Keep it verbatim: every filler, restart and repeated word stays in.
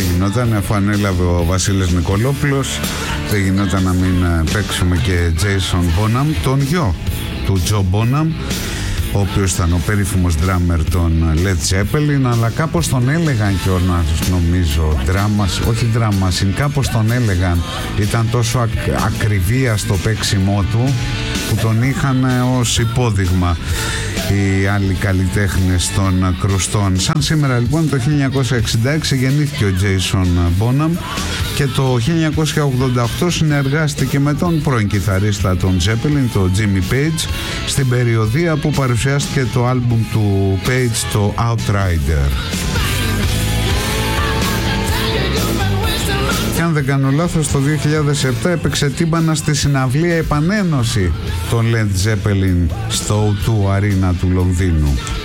γινόταν, αφού ανέλαβε ο Βασίλης Νικολόπουλος, δεν γινόταν να μην παίξουμε και Jason Bonham, τον γιο του Τζο Bonham, ο οποίος ήταν ο περίφημος drummer των Led Zeppelin, αλλά κάπως τον έλεγαν κιόλας, νομίζω, drama, όχι drama, κάπως τον έλεγαν, ήταν τόσο ακ, ακριβία στο παίξιμό του που τον είχαν ως υπόδειγμα οι άλλοι καλλιτέχνες των κρουστών. Σαν σήμερα λοιπόν το χίλια εννιακόσια εξήντα έξι γεννήθηκε ο Jason Bonham και το χίλια εννιακόσια ογδόντα οκτώ συνεργάστηκε με τον πρώην κιθαρίστα των Zeppelin, τον Jimmy Page, στην περιοδία που παρουσιάστηκε το άλμπουμ του Page, το Outrider. Και αν δεν κάνω λάθος, το δύο χιλιάδες επτά έπαιξε τύμπανα στη συναυλία επανένωση των Led Zeppelin στο ο δύο Arena του Λονδίνου.